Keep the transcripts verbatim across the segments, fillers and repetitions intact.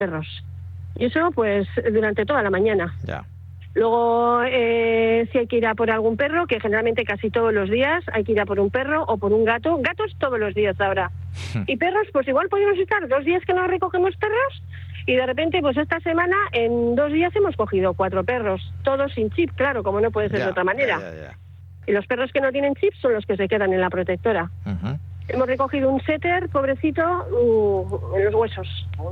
perros. Y eso, pues, durante toda la mañana. Ya. Luego, eh, si hay que ir a por algún perro, que generalmente casi todos los días hay que ir a por un perro o por un gato. Gatos todos los días ahora. Y perros, pues igual podemos estar dos días que no recogemos perros y de repente, pues esta semana, en dos días hemos cogido cuatro perros. Todos sin chip, claro, como no puede ser Ya, de otra manera. ya, ya, ya. Y los perros que no tienen chip son los que se quedan en la protectora. Uh-huh. Hemos recogido un setter, pobrecito, uh, en los huesos.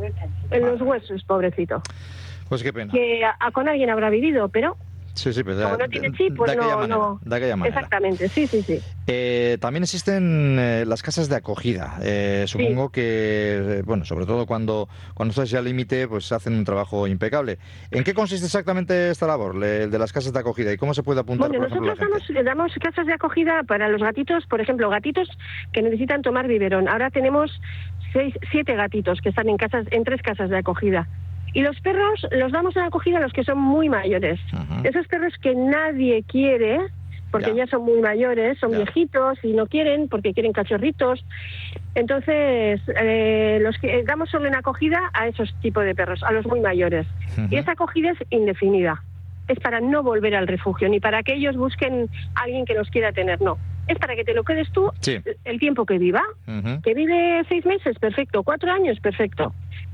En los huesos, pobrecito. Pues qué pena. Que a, a, con alguien habrá vivido, pero sí, sí, pues como de, no tiene chip, pues de aquella no, manera, no. De aquella manera. Exactamente, sí, sí, sí. Eh, también existen eh, las casas de acogida. Eh, supongo sí. que, eh, bueno, sobre todo cuando, cuando estás ya al límite, pues hacen un trabajo impecable. ¿En qué consiste exactamente esta labor, el de las casas de acogida? ¿Y cómo se puede apuntar, bueno, por ejemplo, nosotros la gente? damos, damos casas de acogida para los gatitos, por ejemplo, gatitos que necesitan tomar biberón. Ahora tenemos seis, siete gatitos que están en casas, en tres casas de acogida. Y los perros los damos en acogida a los que son muy mayores. Uh-huh. Esos perros que nadie quiere, porque ya, ya son muy mayores, son ya. viejitos y no quieren, porque quieren cachorritos. Entonces, eh, los que damos solo en acogida a esos tipos de perros, a los muy mayores. Uh-huh. Y esa acogida es indefinida. Es para no volver al refugio, ni para que ellos busquen a alguien que los quiera tener, no. Es para que te lo quedes tú sí. el tiempo que viva. Uh-huh. Que vive seis meses, perfecto. Cuatro años, perfecto.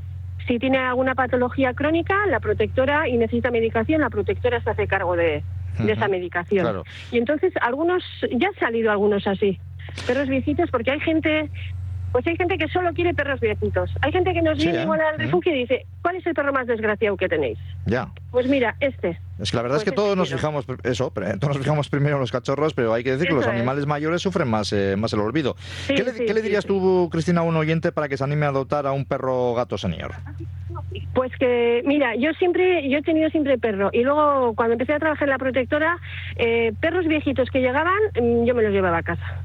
Si tiene alguna patología crónica, la protectora, y necesita medicación, la protectora se hace cargo de, de esa medicación. Claro. Y entonces, algunos, ya han salido algunos así, perros viejitos, porque hay gente, pues hay gente que solo quiere perros viejitos. Hay gente que nos sí, viene ¿eh? igual al refugio uh-huh. y dice, ¿cuál es el perro más desgraciado que tenéis? Ya. Pues mira, este. Es que la verdad pues es que todos nos fijamos, eso, todos nos fijamos primero en los cachorros, pero hay que decir eso que los animales es. mayores sufren más, eh, más el olvido. Sí, ¿Qué le, sí, ¿qué le dirías sí, tú, Cristina, a un oyente para que se anime a adoptar a un perro gato senior? Pues que, mira, yo siempre, yo he tenido siempre perro, y luego cuando empecé a trabajar en la protectora, eh, perros viejitos que llegaban, yo me los llevaba a casa.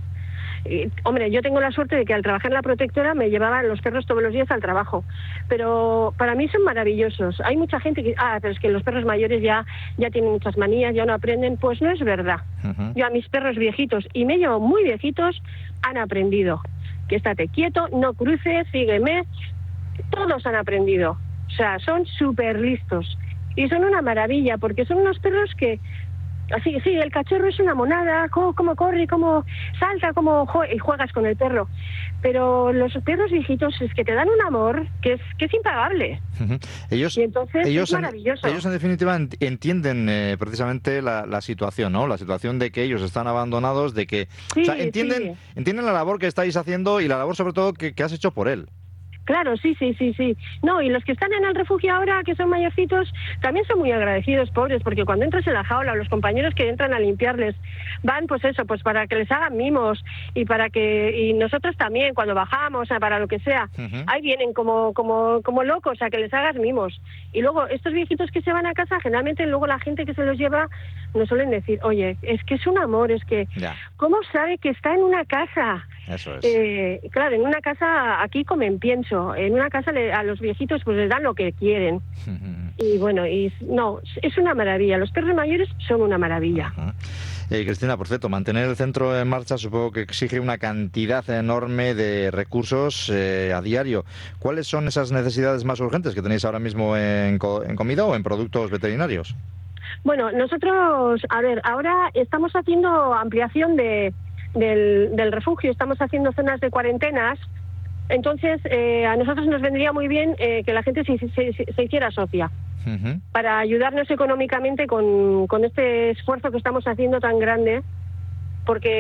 Y, hombre, yo tengo la suerte de que al trabajar en la protectora me llevaban los perros todos los días al trabajo, pero para mí son maravillosos. Hay mucha gente que, ah, pero es que los perros mayores ya, ya tienen muchas manías, ya no aprenden. Pues no es verdad. Uh-huh. Yo a mis perros viejitos, y me llevo muy viejitos, han aprendido que estate quieto, no cruces, sígueme. Todos han aprendido. O sea, son súper listos. Y son una maravilla, porque son unos perros que... Así, sí, el cachorro es una monada, cómo, cómo corre, cómo salta, cómo jue- y juegas con el perro. Pero los perros viejitos es que te dan un amor que es que es impagable. Uh-huh. Ellos, y entonces ellos es maravilloso. En, ellos en definitiva entienden eh, precisamente la, la situación, ¿no? La situación de que ellos están abandonados, de que... Sí, o sea, entienden, sí. entienden la labor que estáis haciendo y la labor sobre todo que, que has hecho por él. Claro, sí, sí, sí, sí. No, y los que están en el refugio ahora, que son mayorcitos, también son muy agradecidos, pobres, porque cuando entras en la jaula, los compañeros que entran a limpiarles, van, pues eso, pues para que les hagan mimos, y para que, y nosotros también, cuando bajamos, para lo que sea, uh-huh. ahí vienen como, como, como locos a que les hagas mimos. Y luego, estos viejitos que se van a casa, generalmente luego la gente que se los lleva, nos suelen decir, oye, es que es un amor, es que, yeah. ¿cómo sabe que está en una casa? Eso es. Eh, claro, en una casa, aquí comen pienso, en una casa le, a los viejitos pues les dan lo que quieren. Uh-huh. Y bueno, y no, es una maravilla, los perros mayores son una maravilla. Uh-huh. Eh, Cristina, por cierto, mantener el centro en marcha supongo que exige una cantidad enorme de recursos eh, a diario. ¿Cuáles son esas necesidades más urgentes que tenéis ahora mismo en, co- en comida o en productos veterinarios? Bueno, nosotros, a ver, ahora estamos haciendo ampliación de Del, del refugio, estamos haciendo zonas de cuarentenas, entonces eh, a nosotros nos vendría muy bien eh, que la gente se, se, se hiciera socia uh-huh. para ayudarnos económicamente con, con este esfuerzo que estamos haciendo tan grande, porque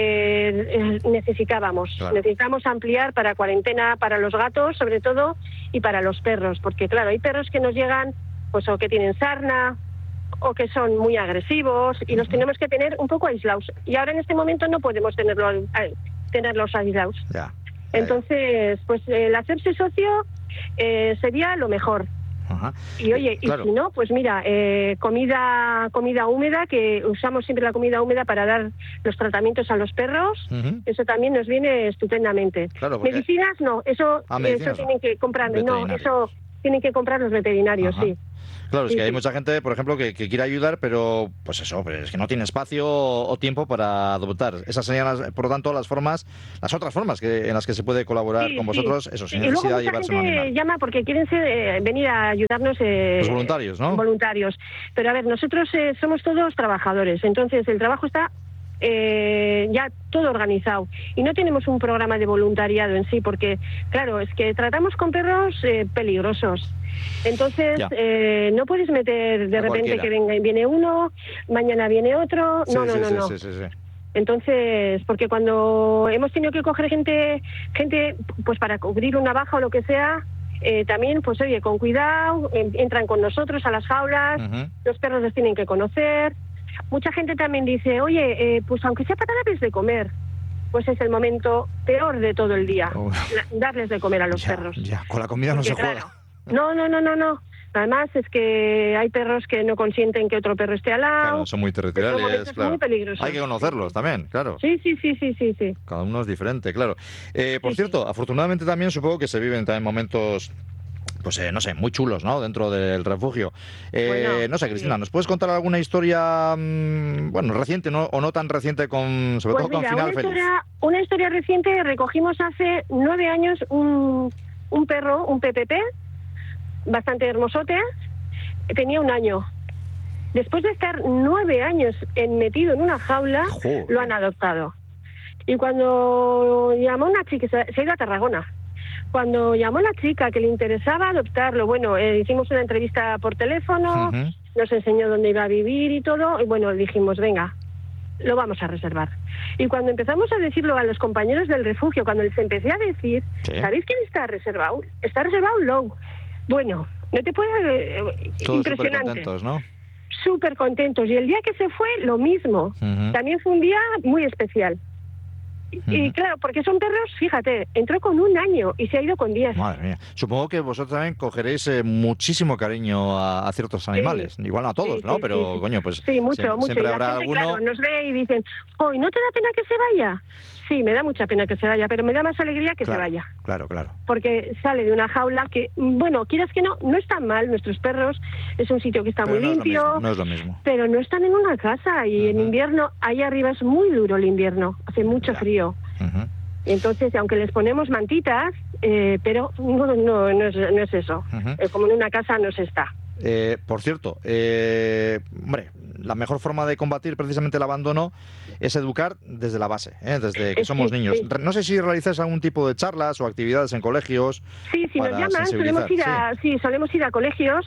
eh, necesitábamos, claro. necesitamos ampliar para cuarentena, para los gatos sobre todo, y para los perros, porque claro, hay perros que nos llegan pues o que tienen sarna, o que son muy agresivos y los tenemos que tener un poco aislados. Y ahora en este momento no podemos tenerlo, eh, tenerlos aislados. Ya, ya, Entonces, ya. pues el hacerse socio eh, sería lo mejor. Ajá. Y oye, claro. y si no, pues mira, eh, comida comida húmeda, que usamos siempre la comida húmeda para dar los tratamientos a los perros, uh-huh. eso también nos viene estupendamente. Claro, porque... Medicinas no, eso, ah, medicinas eso tienen no. que comprar, no, eso tienen que comprar los veterinarios, Ajá. sí. Claro, es Sí, que hay sí. mucha gente, por ejemplo, que, que quiere ayudar, pero pues eso, pues es que no tiene espacio o tiempo para adoptar. Esas serían, las, por lo tanto, las formas, las otras formas que, en las que se puede colaborar Sí, con sí. vosotros, eso, Sí, sin y luego necesidad de mucha llevarse un gente animal. llama porque quieren ser, eh, venir a ayudarnos Los eh, voluntarios, ¿no? voluntarios. Pero a ver, nosotros eh, somos todos trabajadores, entonces el trabajo está eh, ya todo organizado y no tenemos un programa de voluntariado en sí, porque claro, es que tratamos con perros eh, peligrosos. Entonces, Ya. eh, no puedes meter de A repente cualquiera. que venga y viene uno, mañana viene otro. Sí, No, no, sí, no, sí, no. sí, sí, sí. Entonces, porque cuando hemos tenido que coger gente, gente pues para cubrir una baja o lo que sea, eh, también, pues oye, con cuidado, eh, entran con nosotros a las jaulas, Ujú. los perros les tienen que conocer. Mucha gente también dice, oye, eh, pues aunque sea para darles de comer, pues es el momento peor de todo el día, Oh. la- darles de comer a los Ya, perros. ya, con la comida no Porque se claro, juega. no, no, no, no, no. Además es que hay perros que no consienten que otro perro esté al lado. Claro, son muy Son territoriales, momentos claro. muy peligrosos. Hay que conocerlos también, claro. Sí, sí, sí, sí, sí, sí. Cada uno es diferente, claro. Eh, por Sí, cierto, afortunadamente también supongo que se viven también momentos, pues eh, no sé, muy chulos, ¿no? Dentro del refugio. Eh, Bueno, no sé, Cristina, sí. ¿nos puedes contar alguna historia, mm, bueno, reciente no, o no tan reciente, con sobre Pues todo con mira, final una feliz? historia, una historia reciente, recogimos hace nueve años un, un perro, un P P P, bastante hermosote, tenía un año. Después de estar nueve años en, metido en una jaula, Joder. lo han adoptado. Y cuando llamó una chica, se, se ha ido a Tarragona, cuando llamó la chica que le interesaba adoptarlo, bueno, eh, hicimos una entrevista por teléfono, Ujú. nos enseñó dónde iba a vivir y todo, y bueno, dijimos, venga, lo vamos a reservar. Y cuando empezamos a decirlo a los compañeros del refugio, cuando les empecé a decir, Sí. ¿sabéis quién está reservado? Está reservado Low. Bueno, no te puedo... Eh, Todos súper impresionante. contentos, ¿no? Súper contentos. Y el día que se fue, lo mismo. Ujú. También fue un día muy especial. Y, y Ujú. claro, porque son perros, fíjate, entró con un año y se ha ido con diez. Madre mía. Supongo que vosotros también cogeréis eh, muchísimo cariño a, a ciertos animales. Igual no a todos, Sí, ¿no? sí, Pero, sí, sí. coño, pues Sí, mucho, siem- mucho. siempre Y la habrá gente, alguno... claro, nos ve y dicen, oh, ¿y no te da pena que se vaya? Sí, me da mucha pena que se vaya, pero me da más alegría que Claro, se vaya. claro, claro. Porque sale de una jaula que, bueno, quieras que no, no están mal nuestros perros, es un sitio que está Pero muy no es lo limpio, mismo, no es lo mismo. pero no están en una casa y en Ujú. invierno, ahí arriba es muy duro el invierno, hace mucho Ya. frío. Ujú. Entonces, aunque les ponemos mantitas, eh, pero no, no, no, es, no es eso. Ujú. Eh, como en una casa no se está. Eh, por cierto, eh, hombre, la mejor forma de combatir precisamente el abandono es educar desde la base, ¿eh? Desde que Eh, somos sí, niños. sí. Re- No sé si realizáis algún tipo de charlas o actividades en colegios Sí, si nos para llaman, sensibilizar. solemos ir a, sí, solemos ir a colegios.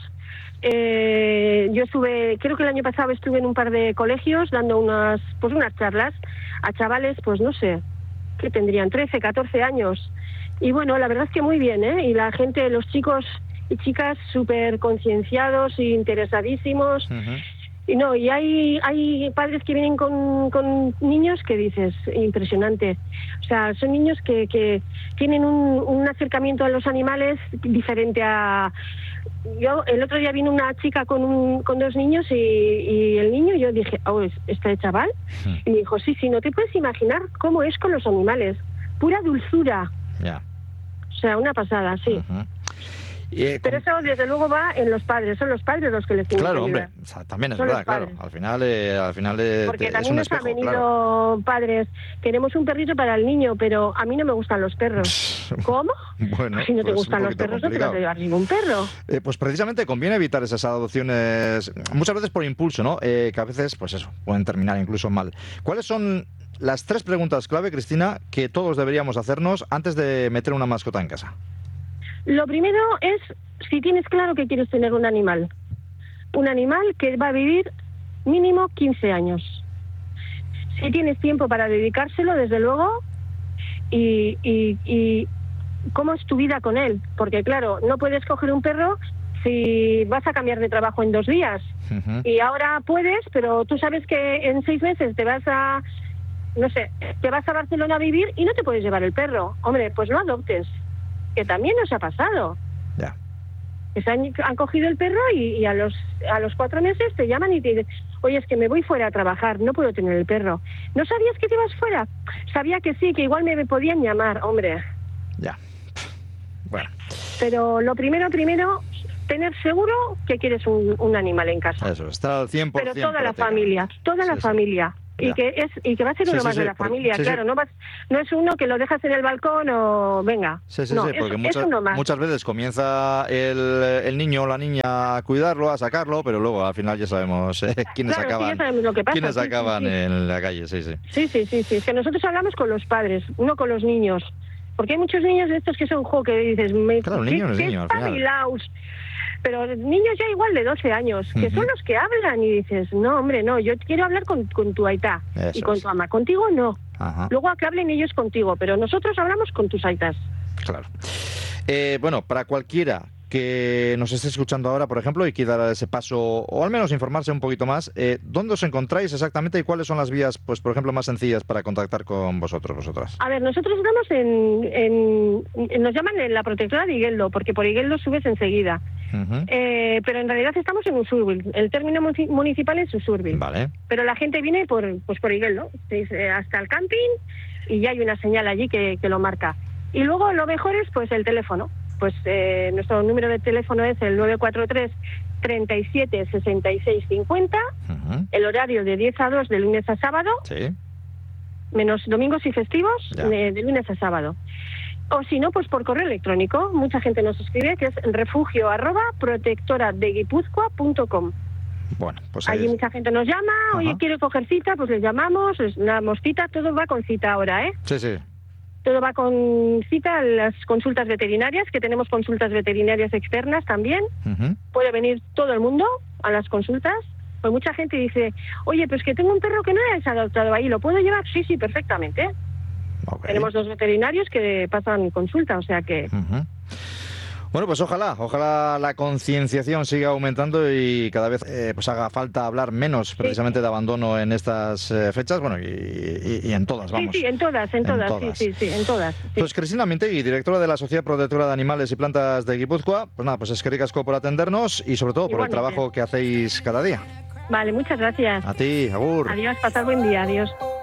Eh, yo estuve, creo que el año pasado estuve en un par de colegios dando unas, pues unas charlas a chavales, pues no sé, que tendrían trece, catorce años. Y bueno, la verdad es que muy bien, ¿eh? Y la gente, los chicos y chicas súper concienciados e interesadísimos. Sí. Ujú. Y no, y hay, hay padres que vienen con, con niños que dices, impresionante. O sea, son niños que, que tienen un, un acercamiento a los animales diferente a... Yo, el otro día vino una chica con, un, con dos niños y, y el niño, yo dije, oh, ¿es- ¿este chaval? Hmm. Y me dijo, sí, sí, no te puedes imaginar cómo es con los animales. Pura dulzura. Ya. O sea, una pasada, sí. Ujú. Y, eh, Pero com- eso, desde luego, va en los padres. Son los padres los que les tienen Claro, que hombre, ayudar. o sea, también es Son verdad, los claro. padres. Al final, eh, al final eh, Porque te- es también un nos han espejo, venido claro. padres, queremos un perrito para el niño, pero a mí no me gustan los perros. ¿Cómo? Bueno, Si no te pues gustan un los poquito perros, no te vas a complicado. llevar ningún perro. Eh, pues precisamente conviene evitar esas adopciones, muchas veces por impulso, ¿no? Eh, que a veces, pues eso, pueden terminar incluso mal. ¿Cuáles son las tres preguntas clave, Cristina, que todos deberíamos hacernos antes de meter una mascota en casa? Lo primero es si tienes claro que quieres tener un animal. Un animal que va a vivir mínimo quince años. Si tienes tiempo para dedicárselo, desde luego, y, y, y cómo es tu vida con él. Porque claro, no puedes coger un perro si vas a cambiar de trabajo en dos días. Ujú. Y ahora puedes, pero tú sabes que en seis meses te vas a, no sé, te vas a Barcelona a vivir y no te puedes llevar el perro. Hombre, pues no adoptes, que también nos ha pasado. Ya. Que se han, han cogido el perro y, y a los a los cuatro meses te llaman y te dicen, oye, es que me voy fuera a trabajar, no puedo tener el perro. ¿No sabías que te ibas fuera? Sabía que sí, que igual me podían llamar, hombre. Ya. Bueno. Pero lo primero, primero, tener seguro que quieres un, un animal en casa. Eso, está al cien por ciento. Pero toda la prácticamente. familia, toda Sí, la sí. familia. Y Ya. que es y que va a ser Sí, uno sí, más sí, de la porque- familia, sí, sí. claro, no vas, no es uno que lo dejas en el balcón o venga. Sí, sí, no, sí, es, porque es muchas, uno más. muchas veces comienza el, el niño o la niña a cuidarlo, a sacarlo, pero luego al final ya sabemos eh, quiénes Claro, sí, acaban, ya sabemos lo que pasa, quiénes sí, sí, acaban sí. en la calle, sí, sí. Sí, sí, sí, sí. Es que nosotros hablamos con los padres, no con los niños. Porque hay muchos niños de estos que son jo, que dices, me, Claro, el qué- niño no es qué niño, al final. espabilaos. Pero niños ya igual de doce años, que Ujú. son los que hablan y dices, no, hombre, no, yo quiero hablar con, con tu aitá y Eso con es. tu ama. Contigo no. Ajá. Luego a que hablen ellos contigo, pero nosotros hablamos con tus aitas. Claro. Eh, bueno, para cualquiera que nos esté escuchando ahora, por ejemplo, y quiera dar ese paso, o al menos informarse un poquito más, eh, ¿dónde os encontráis exactamente y cuáles son las vías, pues, por ejemplo, más sencillas para contactar con vosotros, vosotras? A ver, nosotros estamos en, en, en- nos llaman en la protectora de Igueldo, porque por Igueldo subes enseguida. Ujú. Eh, pero en realidad estamos en Usurbil. El término munici- municipal es Usurbil. Vale. Pero la gente viene por pues por Igueldo, es, eh, hasta el camping, y ya hay una señal allí que, que lo marca. Y luego lo mejor es pues el teléfono. Pues eh, nuestro número de teléfono es el nueve cuatro tres, treinta y siete, sesenta y seis, cincuenta. Ujú. El horario de diez a dos de lunes a sábado, Sí. menos domingos y festivos, Ya. de, de lunes a sábado. O si no, pues por correo electrónico. Mucha gente nos escribe, que es refugio arroba protectora de guipúzcoa punto com. Bueno, pues Allí ahí- mucha gente nos llama, oye, Ajá. quiero coger cita, pues les llamamos, les damos cita, todo va con cita ahora, ¿eh? Sí, sí. Todo va con cita, las consultas veterinarias, que tenemos consultas veterinarias externas también. Ujú. Puede venir todo el mundo a las consultas. Pues mucha gente dice, oye, pues que tengo un perro que no es adoptado ahí, ¿lo puedo llevar? Sí, sí, perfectamente. Ok. Tenemos dos veterinarios que pasan consulta, o sea que... Ujú. Bueno, pues ojalá, ojalá la concienciación siga aumentando y cada vez eh, pues haga falta hablar menos precisamente de abandono en estas eh, fechas, bueno, y, y- y en todas, Sí, vamos. sí, en todas, en En todas, todas. sí, sí, sí, en todas. sí. Pues Cristina Mintegui, directora de la Sociedad Protectora de Animales y Plantas de Guipúzcoa, pues nada, pues es que ricasco por atendernos y sobre todo por el Igualmente. trabajo que hacéis cada día. Vale, muchas gracias. A ti, agur. Adiós, pasad buen día, adiós.